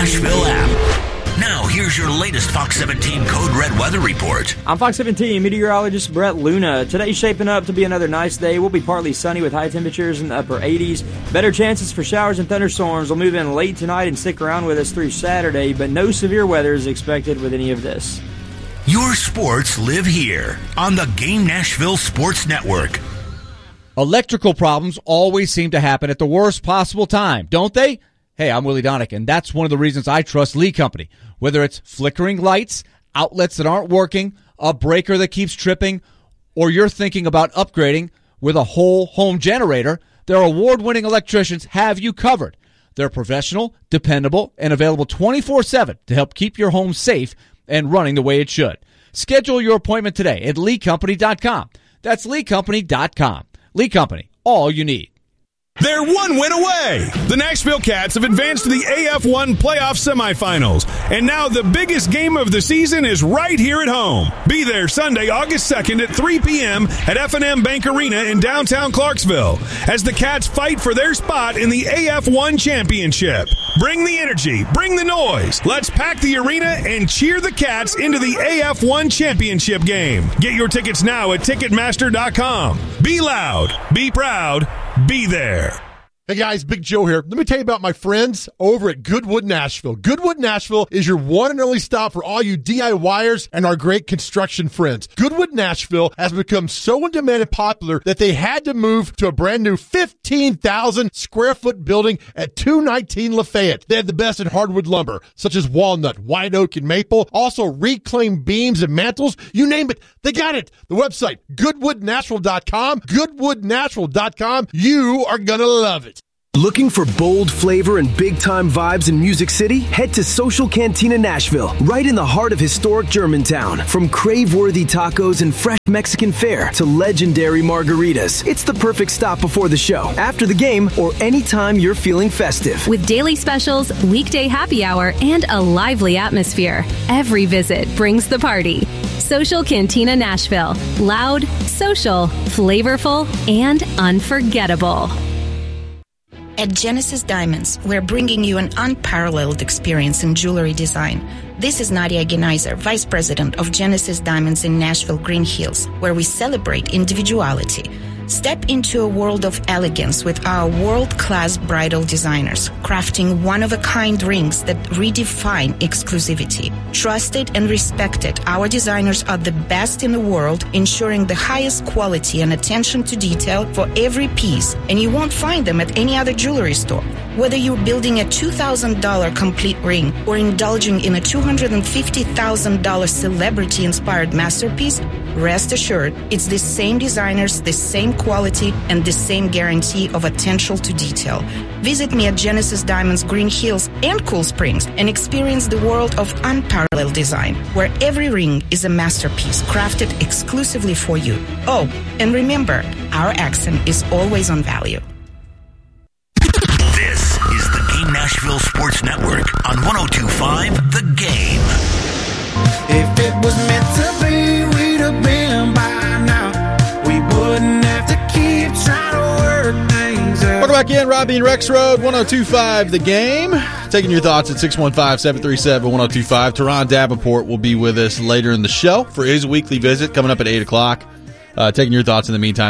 Nashville app. Now, here's your latest Fox 17 Code Red weather report. I'm Fox 17 meteorologist Brett Luna. Today's shaping up to be another nice day. We'll be partly sunny with high temperatures in the upper 80s. Better chances for showers and thunderstorms will move in late tonight and stick around with us through Saturday, but no severe weather is expected with any of this. Your sports live here on the Game Nashville Sports Network. Electrical problems always seem to happen at the worst possible time, don't they? Hey, I'm Willie Donick, and that's one of the reasons I trust Lee Company. Whether it's flickering lights, outlets that aren't working, a breaker that keeps tripping, or you're thinking about upgrading with a whole home generator, their award-winning electricians have you covered. They're professional, dependable, and available 24/7 to help keep your home safe and running the way it should. Schedule your appointment today at LeeCompany.com. That's LeeCompany.com. Lee Company, all you need. They're one win away. The Nashville Cats have advanced to the AF1 playoff semifinals. And now the biggest game of the season is right here at home. Be there Sunday, August 2nd at 3 p.m. at F&M Bank Arena in downtown Clarksville as the Cats fight for their spot in the AF1 championship. Bring the energy, bring the noise. Let's pack the arena and cheer the Cats into the AF1 championship game. Get your tickets now at Ticketmaster.com. Be loud, be proud, be there. Hey guys, Big Joe here. Let me tell you about my friends over at Goodwood Nashville. Goodwood Nashville is your one and only stop for all you DIYers and our great construction friends. Goodwood Nashville has become so in demand and popular that they had to move to a brand new 15,000 square foot building at 219 Lafayette. They have the best in hardwood lumber, such as walnut, white oak, and maple. Also reclaimed beams and mantles. You name it, they got it. The website, goodwoodnashville.com. Goodwoodnashville.com. You are gonna love it. Looking for bold flavor and big-time vibes in Music City? Head to Social Cantina Nashville, right in the heart of historic Germantown. From crave-worthy tacos and fresh Mexican fare to legendary margaritas, it's the perfect stop before the show, after the game, or anytime you're feeling festive. With daily specials, weekday happy hour, and a lively atmosphere, every visit brings the party. Social Cantina Nashville. Loud, social, flavorful, and unforgettable. At Genesis Diamonds, we're bringing you an unparalleled experience in jewelry design. This is Nadia Geneiser, Vice President of Genesis Diamonds in Nashville Green Hills, where we celebrate individuality. Step into a world of elegance with our world-class bridal designers, crafting one-of-a-kind rings that redefine exclusivity. Trusted and respected, our designers are the best in the world, ensuring the highest quality and attention to detail for every piece, and you won't find them at any other jewelry store. Whether you're building a $2,000 complete ring or indulging in a $250,000 celebrity-inspired masterpiece, rest assured, it's the same designers, the same quality, and the same guarantee of attention to detail. Visit me at Genesis Diamonds Green Hills and Cool Springs and experience the world of unparalleled design, where every ring is a masterpiece crafted exclusively for you. Oh, and remember, our accent is always on value. This is the Game Nashville Sports Network on 102.5 The Game. If it was meant to be, we'd have been by now. We wouldn't have to keep trying to work things out. Welcome back in, Robbie and Rex Road, 102.5 The Game. Taking your thoughts at 615-737-1025. Teron Davenport will be with us later in the show for his weekly visit coming up at 8 o'clock. Taking your thoughts in the meantime,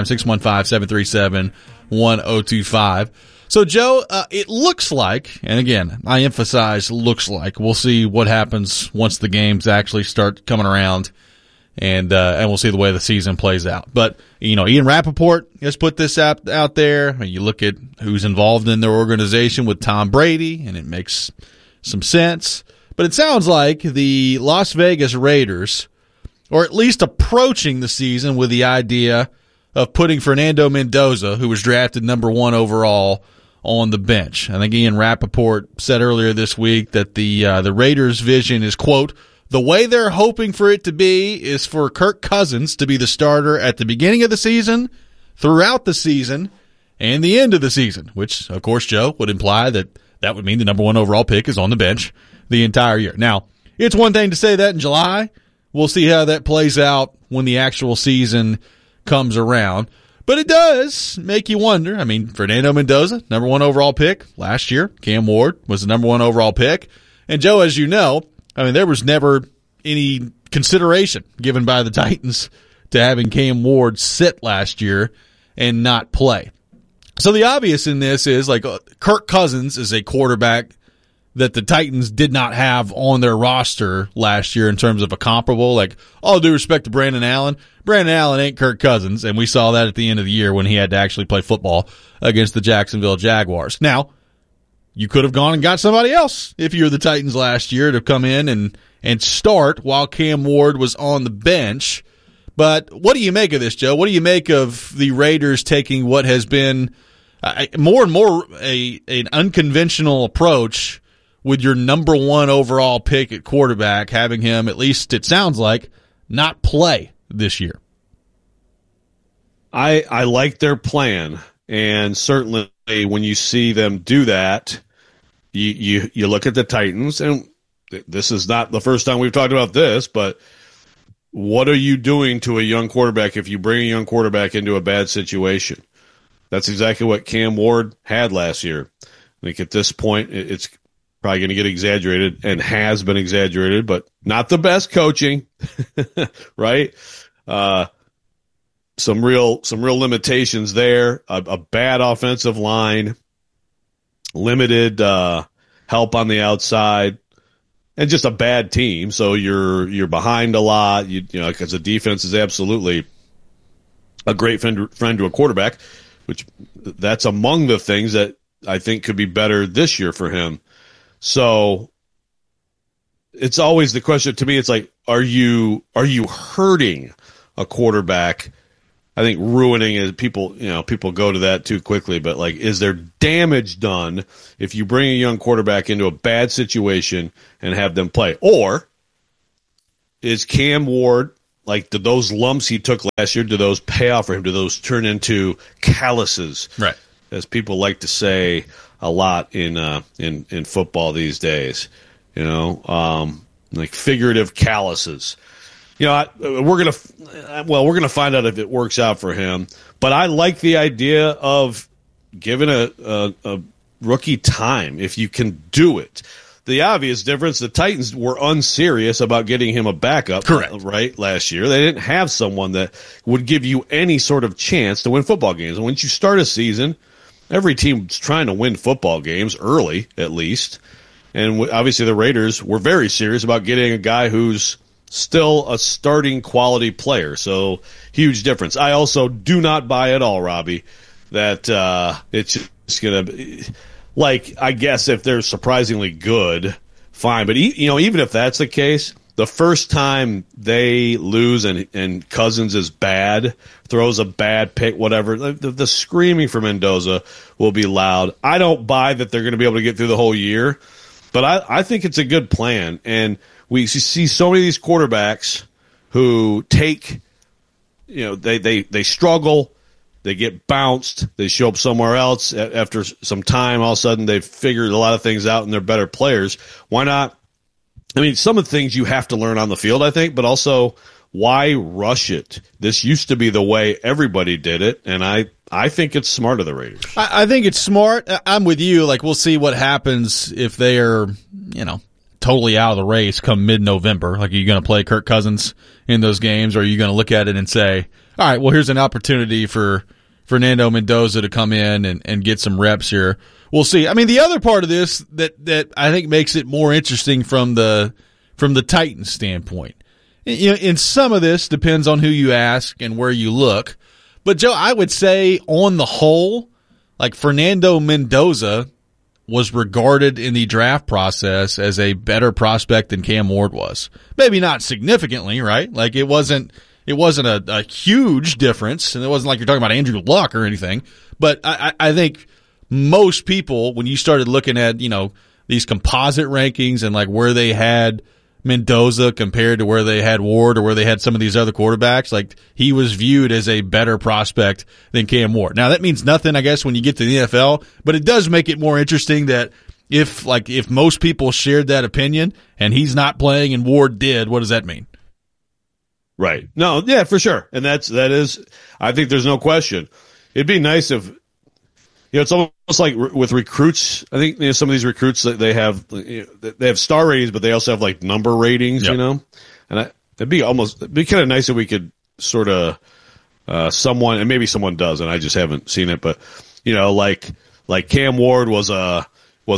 615-737-1025. So, Joe, it looks like, and again, I emphasize looks like, we'll see what happens once the games actually start coming around, and we'll see the way the season plays out. But, you know, Ian Rappaport has put this out there. I mean, you look at who's involved in their organization with Tom Brady, and it makes some sense. But it sounds like the Las Vegas Raiders are at least approaching the season with the idea of putting Fernando Mendoza, who was drafted number 1 overall, on the bench. I think Ian Rappaport said earlier this week that the Raiders' vision is, quote, the way they're hoping for it to be is for Kirk Cousins to be the starter at the beginning of the season, throughout the season, and the end of the season, which, of course, Joe, would imply that that would mean the number 1 overall pick is on the bench the entire year. Now, it's one thing to say that in July. We'll see how that plays out when the actual season comes around. But it does make you wonder. I mean, Fernando Mendoza, number 1 overall pick last year. Cam Ward was the number 1 overall pick. And Joe, as you know, I mean, there was never any consideration given by the Titans to having Cam Ward sit last year and not play. So the obvious in this is like Kirk Cousins is a quarterback that the Titans did not have on their roster last year in terms of a comparable. Like, all due respect to Brandon Allen, Brandon Allen ain't Kirk Cousins, and we saw that at the end of the year when he had to actually play football against the Jacksonville Jaguars. Now, you could have gone and got somebody else if you were the Titans last year to come in and start while Cam Ward was on the bench. But what do you make of this, Joe? What do you make of the Raiders taking what has been more and more an unconventional approach with your number one overall pick at quarterback, having him, at least it sounds like, not play this year? I like their plan, and certainly when you see them do that, you look at the Titans, and this is not the first time we've talked about this, but what are you doing to a young quarterback if you bring a young quarterback into a bad situation? That's exactly what Cam Ward had last year. I think at this point it's probably going to get exaggerated and has been exaggerated, but not the best coaching, right? Some real limitations there. A bad offensive line, limited help on the outside, and just a bad team. So you're behind a lot. You know, because the defense is absolutely a great friend to a quarterback, which that's among the things that I think could be better this year for him. So it's always the question to me. It's like, are you hurting a quarterback? I think ruining is people go to that too quickly, but like, is there damage done if you bring a young quarterback into a bad situation and have them play? Or is Cam Ward, like, did those lumps he took last year, do those pay off for him? Do those turn into calluses? Right. As people like to say a lot in football these days, like figurative calluses. We're gonna find out if it works out for him. But I like the idea of giving a rookie time if you can do it. The obvious difference: the Titans were unserious about getting him a backup. Correct. Right, last year they didn't have someone that would give you any sort of chance to win football games. And once you start a season, every team's trying to win football games early, at least. And obviously the Raiders were very serious about getting a guy who's still a starting quality player. So huge difference. I also do not buy at all, Robbie, that it's just going to – like, I guess if they're surprisingly good, fine. But, even if that's the case, the first time they lose and Cousins is bad, throws a bad pick, whatever, the screaming for Mendoza will be loud. I don't buy that they're going to be able to get through the whole year, but I think it's a good plan. And we see so many of these quarterbacks who take, they struggle, they get bounced, they show up somewhere else after some time. All of a sudden, they've figured a lot of things out and they're better players. Why not? I mean, some of the things you have to learn on the field, I think, but also why rush it? This used to be the way everybody did it, and I think it's smart of the Raiders. I think it's smart. I'm with you. Like, we'll see what happens if they are, totally out of the race come mid-November. Like, are you going to play Kirk Cousins in those games, or are you going to look at it and say, all right, well, here's an opportunity for Fernando Mendoza to come in and get some reps here. We'll see. I mean, the other part of this that I think makes it more interesting from the Titans standpoint, in some of this depends on who you ask and where you look. But Joe, I would say on the whole, like, Fernando Mendoza was regarded in the draft process as a better prospect than Cam Ward was. Maybe not significantly, right? Like, it wasn't a huge difference, and it wasn't like you're talking about Andrew Luck or anything. But I think most people, when you started looking at, these composite rankings and like where they had Mendoza compared to where they had Ward or where they had some of these other quarterbacks, like, he was viewed as a better prospect than Cam Ward. Now, that means nothing, I guess, when you get to the NFL, but it does make it more interesting that if most people shared that opinion and he's not playing and Ward did, what does that mean? Right. No, yeah, for sure. And that is, I think there's no question. It'd be nice if it's almost like with recruits. I think some of these recruits that they have star ratings, but they also have like number ratings. Yep. And it'd be kind of nice if we could sort of someone, and maybe someone does, and I just haven't seen it, but like Cam Ward was a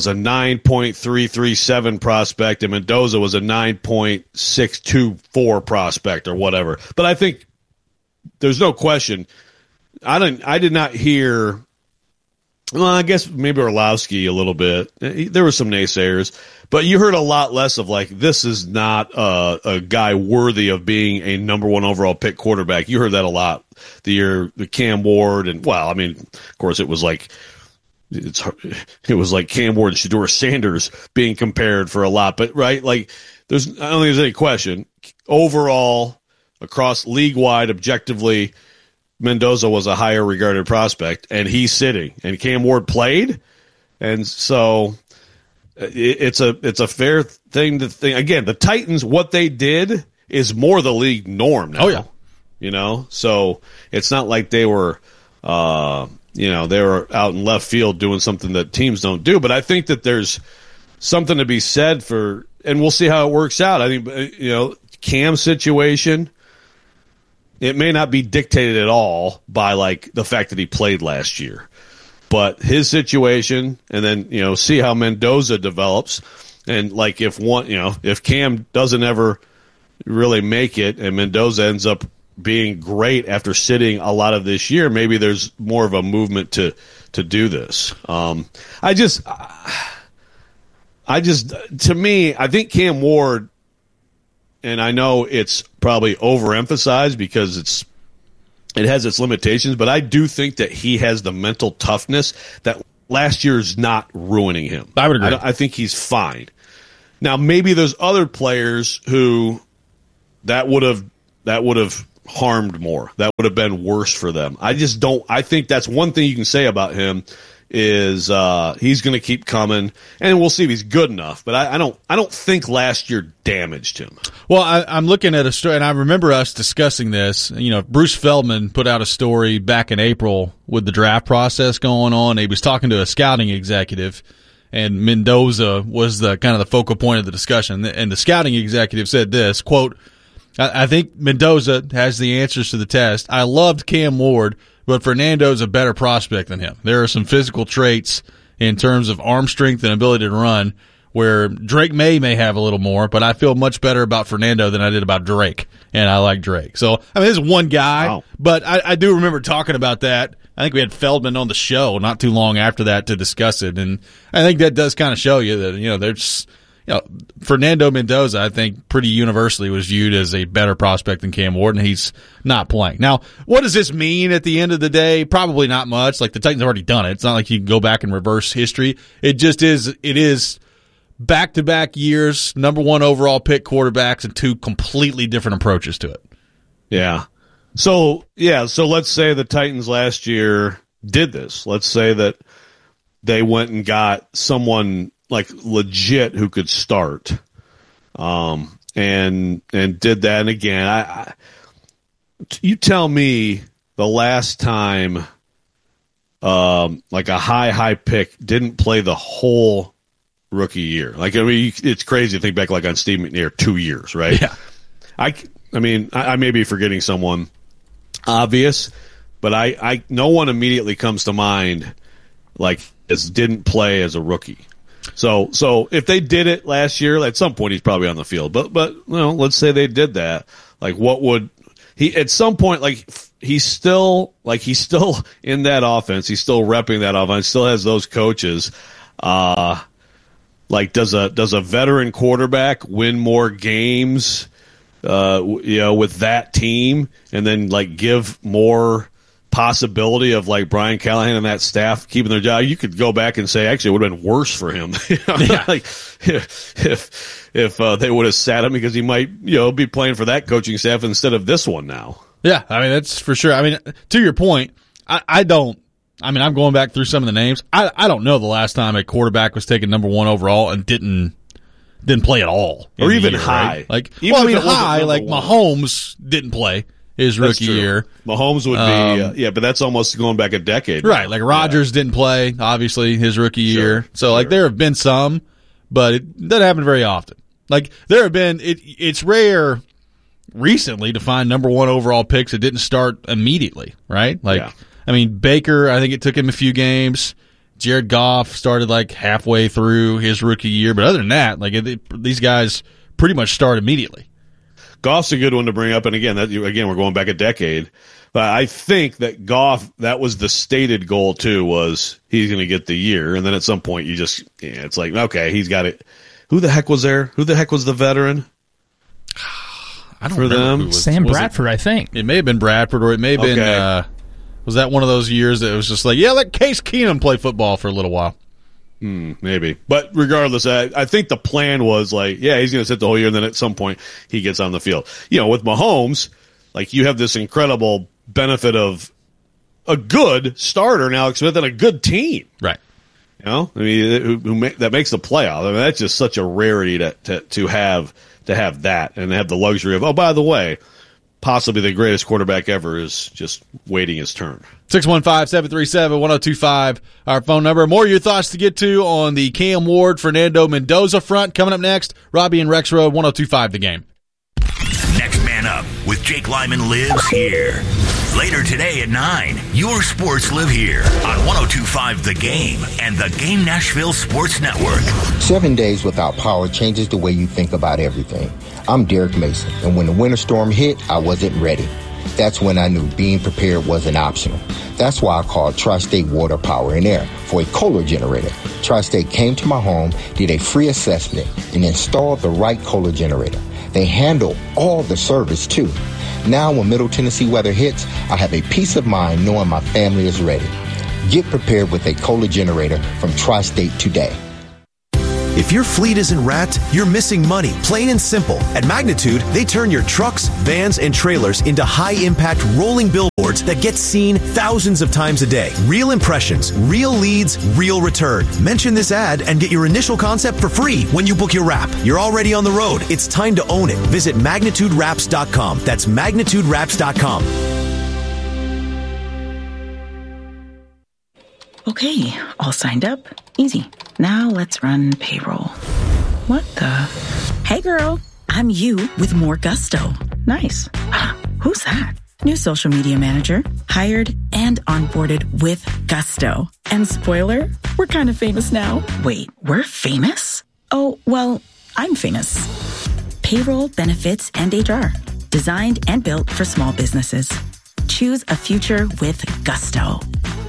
9.337 prospect, and Mendoza was a 9.624 prospect or whatever. But I think there's no question. I did not hear. Well, I guess maybe Orlowski a little bit. There were some naysayers, but you heard a lot less of like, this is not a guy worthy of being a number 1 overall pick quarterback. You heard that a lot the Cam Ward, and well, I mean, of course, it was like Cam Ward and Shedeur Sanders being compared for a lot, but right, like I don't think there's any question. Overall, across league wide, objectively, Mendoza was a higher regarded prospect, and he's sitting, and Cam Ward played, and so it's a fair thing to think. Again, the Titans, what they did is more the league norm now. Oh yeah, so it's not like they were, they were out in left field doing something that teams don't do. But I think that there's something to be said for, and we'll see how it works out. I think Cam's situation. It may not be dictated at all by like the fact that he played last year, but his situation, and then see how Mendoza develops, and like if Cam doesn't ever really make it, and Mendoza ends up being great after sitting a lot of this year, maybe there's more of a movement to do this. I think Cam Ward. And I know it's probably overemphasized because it has its limitations, but I do think that he has the mental toughness that last year's not ruining him. I would agree. I think he's fine. Now, maybe there's other players who that would have harmed more. That would have been worse for them. I think that's one thing you can say about him is he's going to keep coming, and we'll see if he's good enough. But I don't think last year damaged him. Well, I'm looking at a story, and I remember us discussing this. Bruce Feldman put out a story back in April with the draft process going on. He was talking to a scouting executive, and Mendoza was the kind of the focal point of the discussion. And the scouting executive said this, quote, I think Mendoza has the answers to the test. I loved Cam Ward, but Fernando's a better prospect than him. There are some physical traits in terms of arm strength and ability to run where Drake may have a little more, but I feel much better about Fernando than I did about Drake, and I like Drake. So, I mean, this is one guy, wow. But I do remember talking about that. I think we had Feldman on the show not too long after that to discuss it, and I think that does kind of show you that, there's Fernando Mendoza, I think, pretty universally was viewed as a better prospect than Cam Ward, and he's not playing. Now, what does this mean at the end of the day? Probably not much. Like, the Titans have already done it. It's not like you can go back and reverse history. It is back-to-back years, number 1 overall pick quarterbacks, and 2 completely different approaches to it. Yeah. So let's say the Titans last year did this. Let's say that they went and got someone like legit who could start, and did that. And again, you tell me the last time, like a high pick didn't play the whole rookie year. Like, I mean, it's crazy to think back like on Steve McNair, 2 years, right? Yeah. I may be forgetting someone obvious, but no one immediately comes to mind like didn't play as a rookie. So if they did it last year, at some point he's probably on the field. But let's say they did that. Like, what would he at some point? Like, he's still in that offense. He's still repping that offense. Still has those coaches. Like, does a veteran quarterback win more games? With that team, and then like give more possibility of like Brian Callahan and that staff keeping their job. You could go back and say actually it would have been worse for him. Yeah. Like if they would have sat him, because he might be playing for that coaching staff instead of this one now. Yeah, I mean, that's for sure. I mean, to your point, I'm going back through some of the names. I don't know the last time a quarterback was taken number 1 overall and didn't play at all, or even year, high. Right? Like, even high, like one. Mahomes didn't play his rookie year. Mahomes would be, but that's almost going back a decade. Right, like Rodgers didn't play, obviously, his rookie year. So, like, there have been some, but it doesn't happen very often. Like, there have been, it's rare recently to find number one overall picks that didn't start immediately, right? Like, I mean, Baker, I think it took him a few games. Jared Goff started like halfway through his rookie year, but other than that, like these guys pretty much start immediately. Goff's a good one to bring up, and again, we're going back a decade. But I think that Goff, that was the stated goal too, was he's going to get the year, and then at some point it's like, okay, he's got it. Who the heck was there? Who the heck was the veteran? I don't remember. Sam Bradford, I think. It may have been Bradford, or it may have been. Was that one of those years that it was just like, let Case Keenum play football for a little while? Maybe. But regardless, I think the plan was like, he's going to sit the whole year, and then at some point he gets on the field. You know, with Mahomes, like you have this incredible benefit of a good starter in Alex Smith and a good team. Right. You know, I mean, that makes the playoff. I mean, that's just such a rarity to have that and have the luxury of, oh, by the way, possibly the greatest quarterback ever is just waiting his turn. 615-737-1025, our phone number. More of your thoughts to get to on the Cam Ward, Fernando Mendoza front. Coming up next, Robbie and Rex Road, 102.5 The Game. Next Man Up with Jake Lyman lives here. Later today at 9, your sports live here on 102.5 The Game and the Game Nashville Sports Network. 7 days without power changes the way you think about everything. I'm Derek Mason, and when the winter storm hit, I wasn't ready. That's when I knew being prepared wasn't optional. That's why I called Tri-State Water, Power, and Air for a Kohler generator. Tri-State came to my home, did a free assessment, and installed the right Kohler generator. They handle all the service, too. Now, when Middle Tennessee weather hits, I have a peace of mind knowing my family is ready. Get prepared with a Kohler generator from Tri-State today. If your fleet isn't wrapped, you're missing money, plain and simple. At Magnitude, they turn your trucks, vans, and trailers into high-impact rolling billboards that get seen thousands of times a day. Real impressions, real leads, real return. Mention this ad and get your initial concept for free when you book your wrap. You're already on the road. It's time to own it. Visit MagnitudeWraps.com. That's MagnitudeWraps.com. Okay, all signed up. Easy. Now let's run payroll. What the? Hey girl, I'm you with more gusto. Nice. Who's that? New social media manager. Hired and onboarded with gusto. And spoiler, we're kind of famous now. Wait, we're famous? Oh, well, I'm famous. Payroll, benefits, and HR. Designed and built for small businesses. Choose a future with gusto.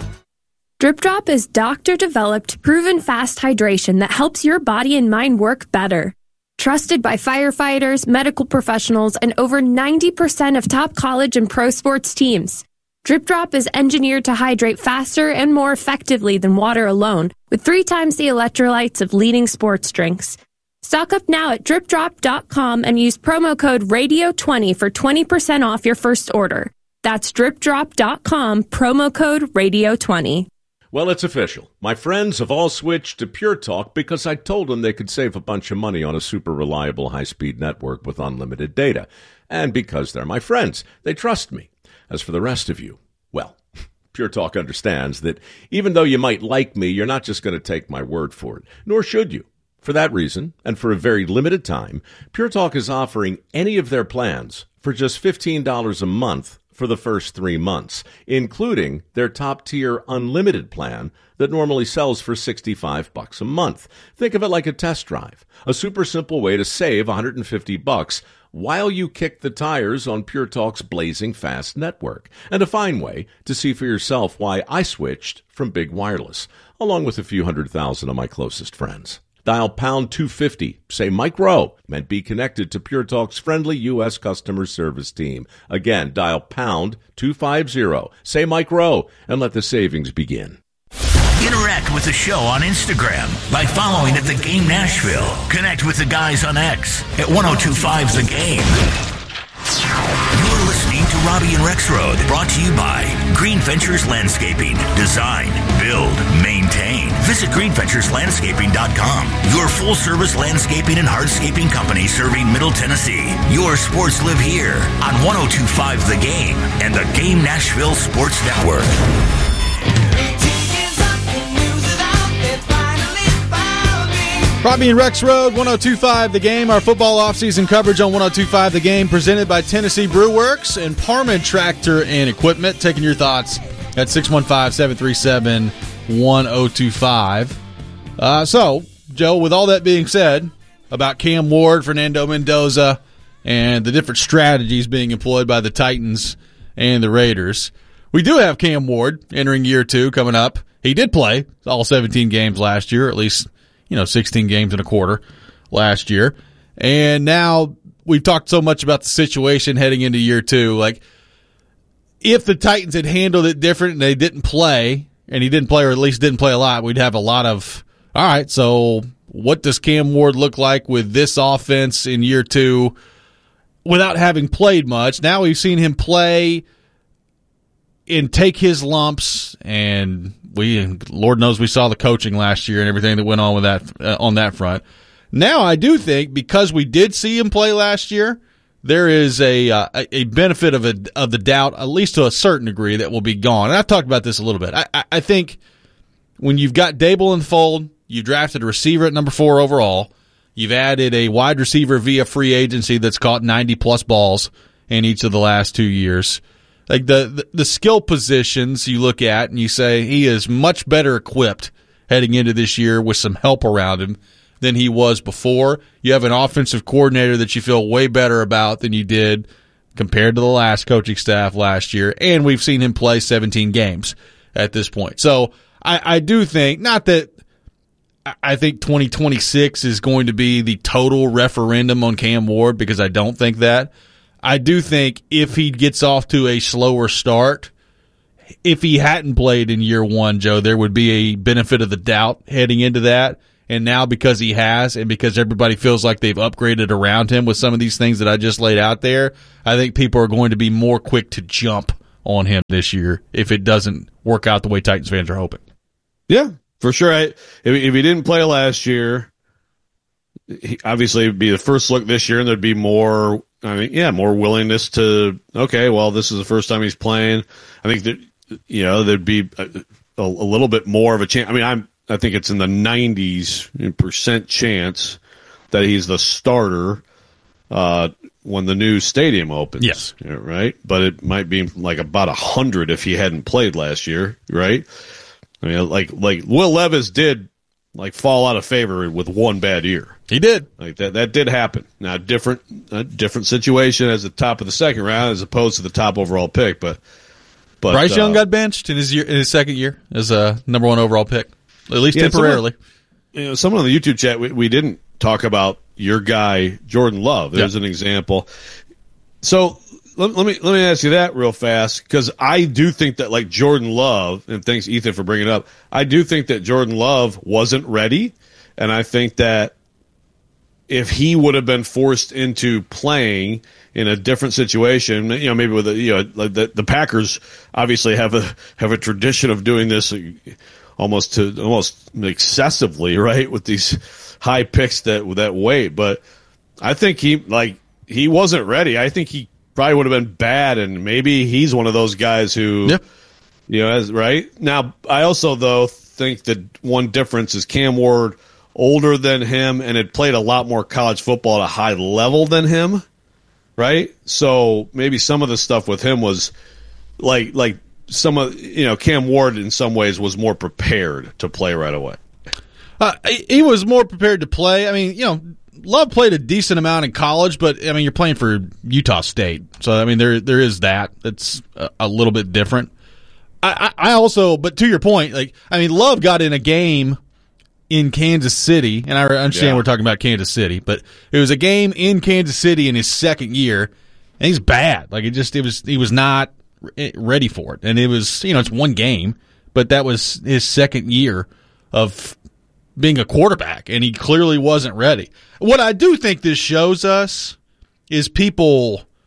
Drip Drop is doctor-developed, proven fast hydration that helps your body and mind work better. Trusted by firefighters, medical professionals, and over 90% of top college and pro sports teams. Drip Drop is engineered to hydrate faster and more effectively than water alone, with 3 times the electrolytes of leading sports drinks. Stock up now at dripdrop.com and use promo code RADIO20 for 20% off your first order. That's dripdrop.com, promo code RADIO20. Well, it's official. My friends have all switched to Pure Talk because I told them they could save a bunch of money on a super reliable high-speed network with unlimited data. And because they're my friends, they trust me. As for the rest of you, well, Pure Talk understands that even though you might like me, you're not just going to take my word for it, nor should you. For that reason, and for a very limited time, Pure Talk is offering any of their plans for just $15 a month for the first 3 months, including their top-tier unlimited plan that normally sells for $65 a month. Think of it like a test drive, a super simple way to save $150 while you kick the tires on Pure Talk's blazing fast network, and a fine way to see for yourself why I switched from Big Wireless, along with a few 100,000 of my closest friends. Dial pound 250, say Mike Rowe, and be connected to Pure Talk's friendly U.S. customer service team. Again, dial pound 250, say Mike Rowe, and let the savings begin. Interact with the show on Instagram by following at The Game Nashville. Connect with the guys on X at 1025 The Game. You're listening to Robbie and Rex Road, brought to you by Green Ventures Landscaping. Design, build, maintain. Visit greenventureslandscaping.com. Your full-service landscaping and hardscaping company serving Middle Tennessee. Your sports live here on 102.5 The Game and the Game Nashville Sports Network. Robbie and Rex Road, 102.5 The Game. Our football offseason coverage on 102.5 The Game, presented by Tennessee Brew Works and Parman Tractor and Equipment. Taking your thoughts at 615-737-1025. So, Joe, with all that being said about Cam Ward, Fernando Mendoza, and the different strategies being employed by the Titans and the Raiders, we do have Cam Ward entering year 2 coming up. He did play all 17 games last year, at least 16 games and a quarter last year. And now we've talked so much about the situation heading into year 2. Like, if the Titans had handled it different and they didn't play, and he didn't play, or at least didn't play a lot, we'd have a lot of, all right, so what does Cam Ward look like with this offense in year 2 without having played much? Now we've seen him play and take his lumps, and Lord knows we saw the coaching last year and everything that went on with that on that front. Now I do think, because we did see him play last year, there is a benefit of the doubt, at least to a certain degree, that will be gone. And I've talked about this a little bit. I think when you've got Dable in the fold, you drafted a receiver at number 4 overall, you've added a wide receiver via free agency that's caught 90-plus balls in each of the last 2 years. Like the skill positions you look at and you say he is much better equipped heading into this year with some help around him than he was before. You have an offensive coordinator that you feel way better about than you did compared to the last coaching staff last year, and we've seen him play 17 games at this point. So I do think, not that I think 2026 is going to be the total referendum on Cam Ward, because I don't think that. I do think if he gets off to a slower start, if he hadn't played in year 1, Joe, there would be a benefit of the doubt heading into that. And now, because he has, and because everybody feels like they've upgraded around him with some of these things that I just laid out there, I think people are going to be more quick to jump on him this year if it doesn't work out the way Titans fans are hoping. Yeah, for sure. If he didn't play last year, obviously it would be the first look this year, and there'd be more willingness to, okay, well, this is the first time he's playing. I think that, there'd be a little bit more of a chance. I mean, I think it's in the 90% chance that he's the starter when the new stadium opens. Yes. Right? But it might be like about 100 if he hadn't played last year, right? I mean, like Will Levis did fall out of favor with one bad year. He did. Like that did happen. Now, different situation as the top of the second round as opposed to the top overall pick, but Bryce Young got benched in his second year as a number 1 overall pick, at least temporarily. Someone on the YouTube chat, we didn't talk about your guy Jordan Love. There's an example. So let me ask you that real fast, because I do think that Jordan Love, and thanks Ethan for bringing it up, I do think that Jordan Love wasn't ready, and I think that if he would have been forced into playing in a different situation, maybe with the Packers obviously have a tradition of doing this almost excessively, right, with these high picks that wait. But I think he wasn't ready. I think he probably would have been bad, and maybe he's one of those guys who, right now. I also though think that one difference is Cam Ward, older than him, and had played a lot more college football at a high level than him, right? So maybe some of the stuff with him was like some of Cam Ward in some ways was more prepared to play right away. He was more prepared to play. I mean, Love played a decent amount in college, but I mean, you're playing for Utah State, so I mean, there is that. That's a little bit different. I also, but to your point, Love got in a game in Kansas City, and I understand we're talking about Kansas City, but it was a game in Kansas City in his second year, and he's bad. He was not ready for it, and it was it's one game, but that was his second year of being a quarterback, and he clearly wasn't ready. What I do think this shows us is people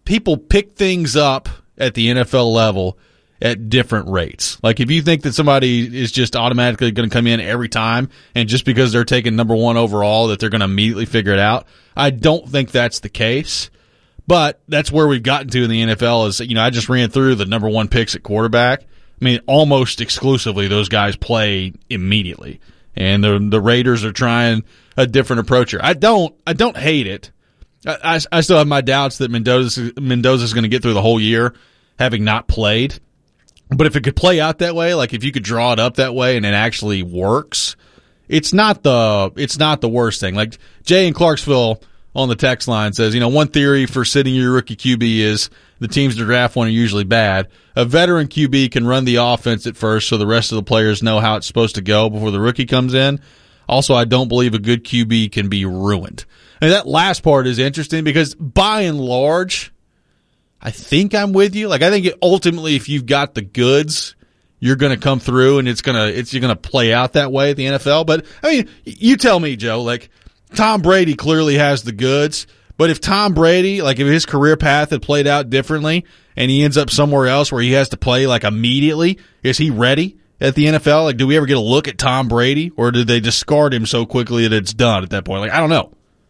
people pick things up at the NFL level at different rates. Like if you think that somebody is just automatically going to come in every time and just because they're taking number 1 overall that they're going to immediately figure it out, I don't think that's the case. But that's where we've gotten to in the NFL is, I just ran through the number 1 picks at quarterback. I mean, almost exclusively those guys play immediately. And the Raiders are trying a different approach here. I don't hate it. I still have my doubts that Mendoza's going to get through the whole year having not played. But if it could play out that way, like if you could draw it up that way and it actually works, it's not the worst thing. Like Jay in Clarksville on the text line says, one theory for sitting your rookie QB is the teams to draft one are usually bad. A veteran QB can run the offense at first so the rest of the players know how it's supposed to go before the rookie comes in. Also, I don't believe a good QB can be ruined. And that last part is interesting because by and large, I think I'm with you. Like I think ultimately if you've got the goods, you're going to come through and you're going to play out that way at the NFL. But I mean, you tell me, Joe, like Tom Brady clearly has the goods, but if Tom Brady, like if his career path had played out differently and he ends up somewhere else where he has to play like immediately, is he ready at the NFL? Like do we ever get a look at Tom Brady or did they discard him so quickly that it's done at that point? Like I don't know.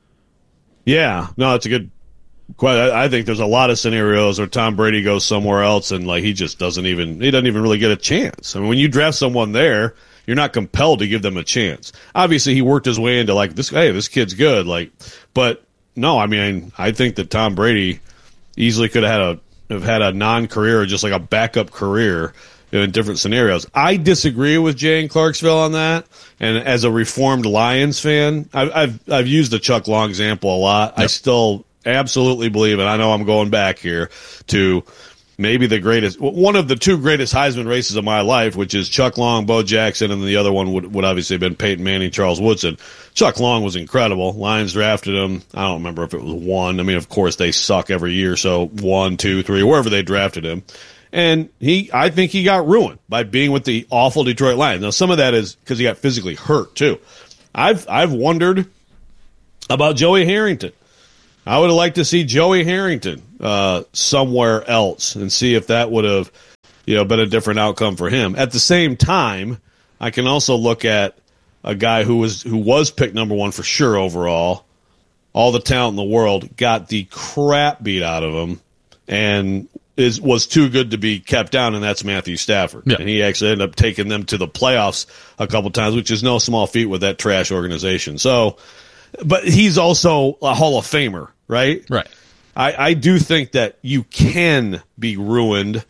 Yeah, no, it's a good question. I think there's a lot of scenarios where Tom Brady goes somewhere else and like he doesn't even really get a chance. I mean, when you draft someone there, you're not compelled to give them a chance. Obviously, he worked his way into like this. Hey, this kid's good. Like, but no, I mean, I think that Tom Brady easily could have had a non-career or just like a backup career in different scenarios. I disagree with Jay in Clarksville on that. And as a reformed Lions fan, I've used the Chuck Long example a lot. Yep. I still absolutely believe, and I know I'm going back here to maybe one of the 2 greatest Heisman races of my life, which is Chuck Long, Bo Jackson, and the other one would obviously have been Peyton Manning, Charles Woodson. Chuck Long was incredible. Lions drafted him. I don't remember if it was 1. I mean, of course, they suck every year, so 1, 2, 3, wherever they drafted him. And I think he got ruined by being with the awful Detroit Lions. Now, some of that is because he got physically hurt, too. I've wondered about Joey Harrington. I would have liked to see Joey Harrington somewhere else and see if that would have been a different outcome for him. At the same time, I can also look at a guy who was picked number 1 for sure overall, all the talent in the world, got the crap beat out of him, and was too good to be kept down, and that's Matthew Stafford. Yeah. And he actually ended up taking them to the playoffs a couple times, which is no small feat with that trash organization. So, but he's also a Hall of Famer, right? Right. I do think that you can be ruined.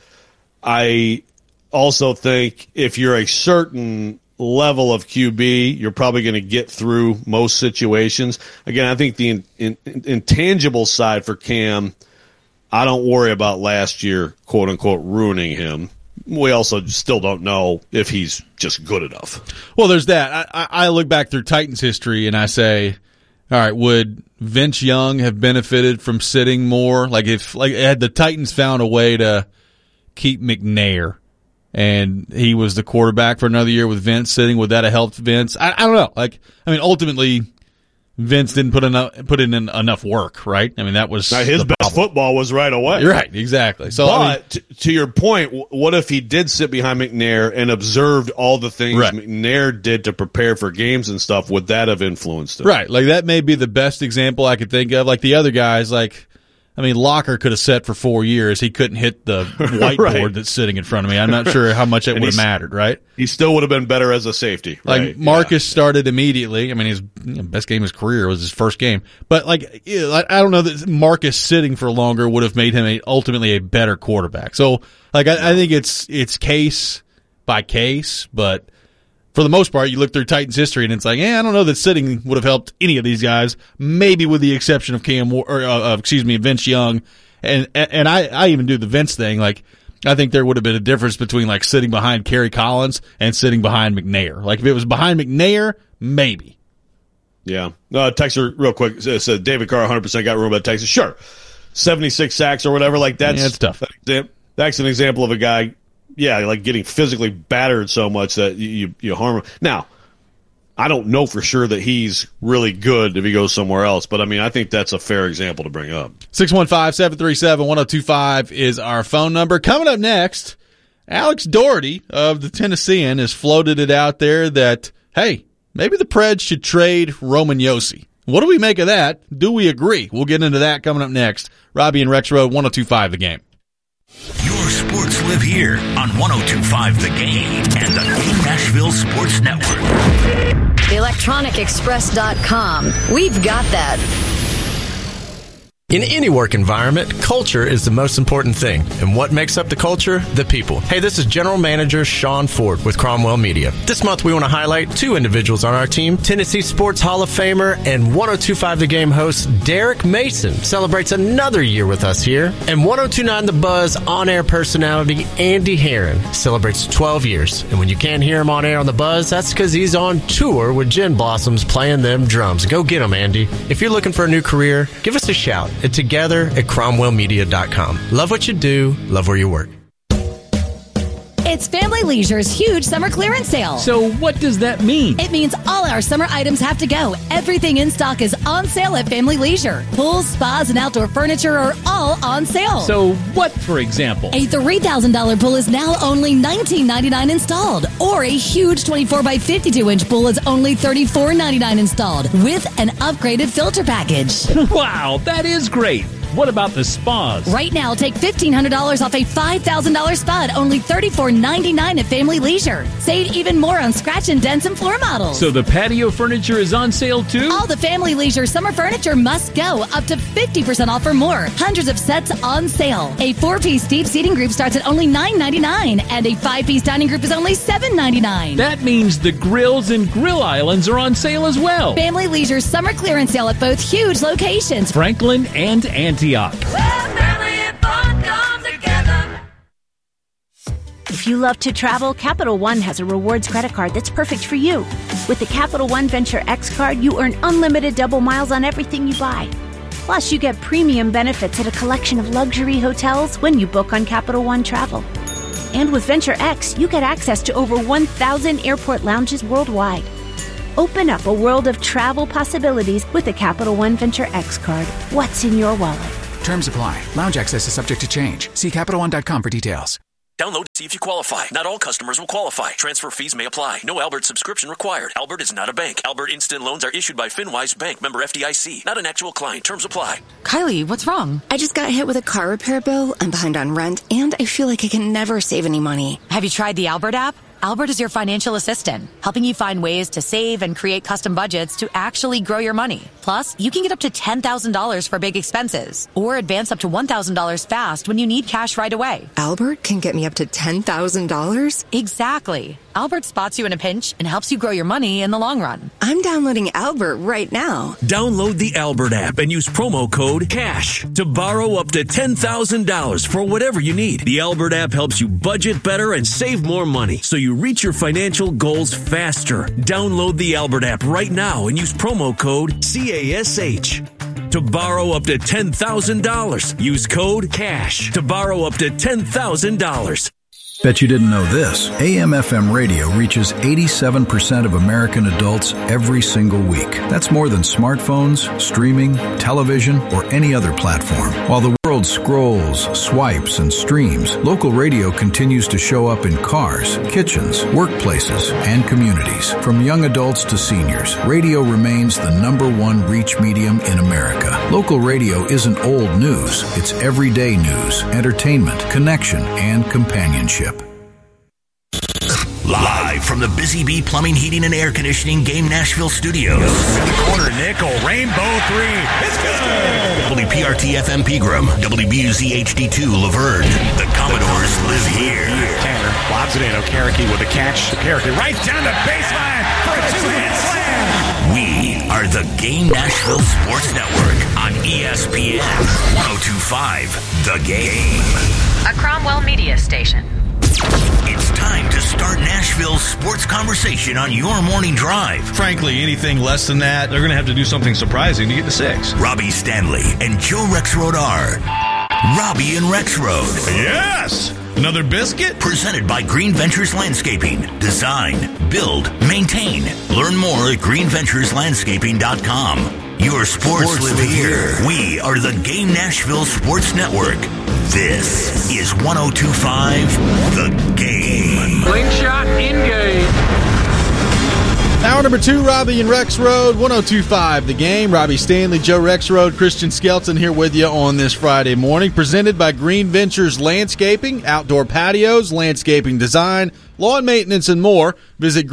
I also think if you're a certain level of QB, you're probably going to get through most situations. Again, I think the intangible side for Cam, I don't worry about last year, quote unquote, ruining him. We also still don't know if he's just good enough. Well, there's that. I look back through Titans history and I say, all right, would Vince Young have benefited from sitting more? Like had the Titans found a way to keep McNair and he was the quarterback for another year with Vince sitting, would that have helped Vince? I don't know. Ultimately, Vince didn't put in enough work, right? I mean, that was his best football was right away. Right, exactly. So, but to your point, what if he did sit behind McNair and observed all the things McNair did to prepare for games and stuff? Would that have influenced him? Right, like that may be the best example I could think of. Like the other guys, Locker could have sat for 4 years. He couldn't hit the whiteboard that's sitting in front of me. I'm not sure how much it would have mattered, right? He still would have been better as a safety. Like Marcus started immediately. I mean, his best game of his career was his first game. But I don't know that Marcus sitting for longer would have made him ultimately a better quarterback. So I think it's case by case, but for the most part, you look through Titans history and it's like, I don't know that sitting would have helped any of these guys, maybe with the exception of Vince Young. And I even do the Vince thing. Like, I think there would have been a difference between like sitting behind Kerry Collins and sitting behind McNair. Like if it was behind McNair, maybe. Yeah. Texter real quick said David Carr 100% got ruined by Texas. Sure. 76 sacks or whatever. Like that's tough. That's an example of a guy. Yeah, like getting physically battered so much that you harm him. Now, I don't know for sure that he's really good if he goes somewhere else, but I mean, I think that's a fair example to bring up. 615-737-1025 is our phone number. Coming up next, Alex Doherty of the Tennessean has floated it out there that, hey, maybe the Preds should trade Roman Josi. What do we make of that? Do we agree? We'll get into that coming up next. Robbie and Rex Road, 102.5 The Game. Your sports live here on 102.5 The Game and the Game Nashville Sports Network. ElectronicExpress.com. We've got that. In any work environment, culture is the most important thing. And what makes up the culture? The people. Hey, this is General Manager Sean Ford with Cromwell Media. This month we want to highlight two individuals on our team. Tennessee Sports Hall of Famer and 102.5 The Game host Derek Mason celebrates another year with us here. And 102.9 The Buzz on-air personality Andy Herron celebrates 12 years. And when you can't hear him on air on The Buzz, that's because he's on tour with Gin Blossoms playing them drums. Go get him, Andy. If you're looking for a new career, give us a shout at together at cromwellmedia.com. Love what you do, love where you work. It's Family Leisure's huge summer clearance sale. So what does that mean? It means all our summer items have to go. Everything in stock is on sale at Family Leisure. Pools, spas, and outdoor furniture are all on sale. So what, for example? A $3,000 pool is now only $19.99 installed. Or a huge 24 by 52-inch pool is only $34.99 installed with an upgraded filter package. Wow, that is great. What about the spas? Right now, take $1,500 off a $5,000 spa at only $34.99 at Family Leisure. Save even more on scratch and dents and floor models. So the patio furniture is on sale too? All the Family Leisure summer furniture must go, up to 50% off or more. Hundreds of sets on sale. A 4-piece deep seating group starts at only $9.99, and a 5-piece dining group is only $7.99. That means the grills and grill islands are on sale as well. Family Leisure's summer clearance sale at both huge locations, Franklin and Antioch. If you love to travel, Capital One has a rewards credit card that's perfect for you. With the Capital One Venture X card, you earn unlimited double miles on everything you buy. Plus, you get premium benefits at a collection of luxury hotels when you book on Capital One Travel. And with Venture X, you get access to over 1,000 airport lounges worldwide. Open up a world of travel possibilities with the Capital One Venture X card. What's in your wallet? Terms apply. Lounge access is subject to change. See CapitalOne.com for details. Download to see if you qualify. Not all customers will qualify. Transfer fees may apply. No Albert subscription required. Albert is not a bank. Albert Instant Loans are issued by FinWise Bank, member FDIC. Not an actual client. Terms apply. Kylie, what's wrong? I just got hit with a car repair bill. I'm behind on rent, and I feel like I can never save any money. Have you tried the Albert app? Albert is your financial assistant, helping you find ways to save and create custom budgets to actually grow your money. Plus, you can get up to $10,000 for big expenses or advance up to $1,000 fast when you need cash right away. Albert can get me up to $10,000? Exactly. Albert spots you in a pinch and helps you grow your money in the long run. I'm downloading Albert right now. Download the Albert app and use promo code CASH to borrow up to $10,000 for whatever you need. The Albert app helps you budget better and save more money so you reach your financial goals faster. Download the Albert app right now and use promo code CASH to borrow up to $10,000. Use code CASH to borrow up to $10,000. Bet you didn't know this. AM/FM radio reaches 87% of American adults every single week. That's more than smartphones, streaming, television, or any other platform. While the world scrolls, swipes, and streams, local radio continues to show up in cars, kitchens, workplaces, and communities. From young adults to seniors, radio remains the #1 reach medium in America. Local radio isn't old news. It's everyday news, entertainment, connection, and companionship. Live from the Busy Bee Plumbing, Heating, and Air Conditioning Game Nashville Studios. In the corner, nickel, rainbow three. It's good. WPRT FM Pegram, WBUZ HD2 Laverne. The Commodores live here. Tanner lobs it in. Okereke with a catch. Okereke right down the baseline for a two-hand slam. We are the Game Nashville Sports Network on ESPN 102.5 The Game. A Cromwell Media Station. It's time to start Nashville's sports conversation on your morning drive. Frankly, anything less than that, they're going to have to do something surprising to get to 6. Robbie Stanley and Joe Rexrode are Robbie and Rexrode. Yes! Another biscuit? Presented by Green Ventures Landscaping. Design, build, maintain. Learn more at greenventureslandscaping.com. Your sports live here. We are the Game Nashville Sports Network. This is 102.5 The Game. Slingshot engage. Hour number 2, Robbie and Rex Road, 102.5 The Game. Robbie Stanley, Joe Rexrode, Christian Skelton here with you on this Friday morning. Presented by Green Ventures Landscaping, outdoor patios, landscaping design, lawn maintenance, and more. Visit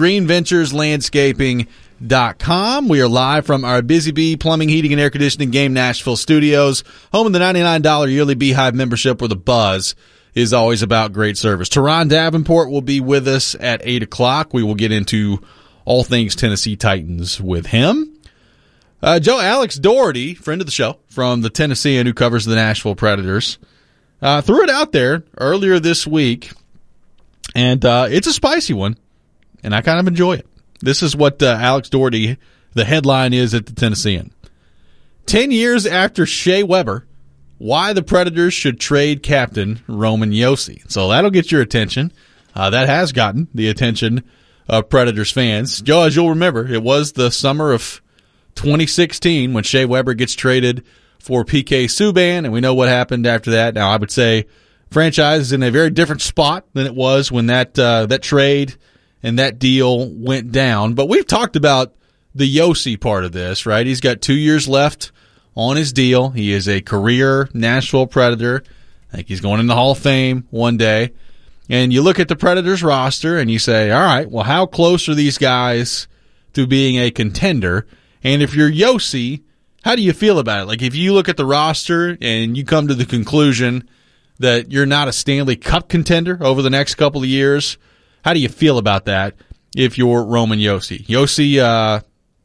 greenventureslandscaping.com. We are live from our Busy Bee Plumbing, Heating, and Air Conditioning Game Nashville studios, home of the $99 yearly Beehive membership, where the buzz is always about great service. Teron Davenport will be with us at 8 o'clock. We will get into all things Tennessee Titans with him. Joe, Alex Doherty, friend of the show from the Tennessean who covers the Nashville Predators, threw it out there earlier this week, and it's a spicy one, and I kind of enjoy it. This is what Alex Doherty, the headline is at the Tennessean. 10 years after Shea Weber, why the Predators should trade captain Roman Josi. So that'll get your attention. That has gotten the attention of Predators fans. Joe, as you'll remember, it was the summer of 2016 when Shea Weber gets traded for PK Subban, and we know what happened after that. Now, I would say franchise is in a very different spot than it was when that trade and that deal went down. But we've talked about the Josi part of this, right? He's got 2 years left on his deal. He is a career Nashville Predator. I think he's going in the Hall of Fame one day. And you look at the Predators roster and you say, all right, well, how close are these guys to being a contender? And if you're Josi, how do you feel about it? Like, if you look at the roster and you come to the conclusion that you're not a Stanley Cup contender over the next couple of years, how do you feel about that if you're Roman Josi? Josi,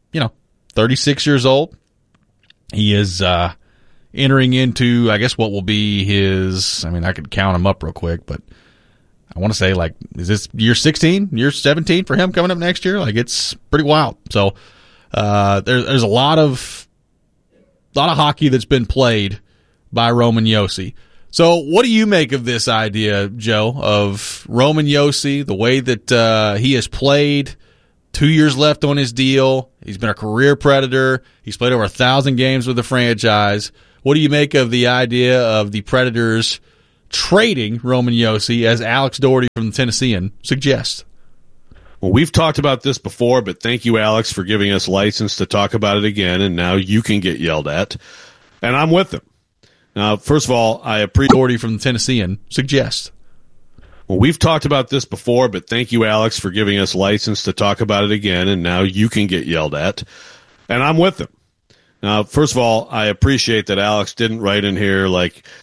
36 years old. He is entering into, I guess, what will be his, I could count him up real quick, but I want to say, like, is this year 16, year 17 for him coming up next year? Like, it's pretty wild. So there's a lot of hockey that's been played by Roman Josi. So what do you make of this idea, Joe, of Roman Josi, the way that he has played, 2 years left on his deal? He's been a career Predator. He's played over 1,000 games with the franchise. What do you make of the idea of the Predators trading Roman Josi, as Alex Doherty from the Tennessean suggests? Well, we've talked about this before, but thank you, Alex, for giving us license to talk about it again, and now you can get yelled at. And I'm with him. Now, first of all, I appreciate Doherty from the Tennessean suggests. Well, we've talked about this before, but thank you, Alex, for giving us license to talk about it again, and now you can get yelled at. And I'm with him. Now, first of all, I appreciate that Alex didn't write in here like,